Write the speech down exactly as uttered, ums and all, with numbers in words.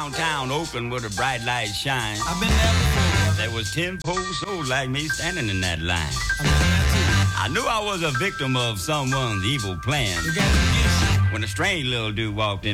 Downtown Oakland where the bright lights shine. I've been there before. There was ten poor souls like me standing in that line. I've been there too. I knew I was a victim of someone's evil plan You got to get you. when a strange little dude walked in.